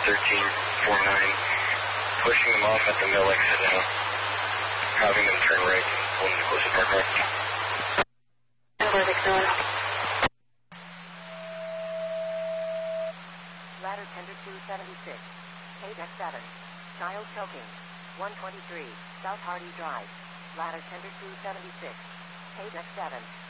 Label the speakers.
Speaker 1: 1349, pushing them off at the mill exit now, having them turn right, pulling the closest park car.
Speaker 2: Ladder tender 276, KDEC 7, child choking, 123, South Hardy Drive, ladder tender 276, KDEC 7.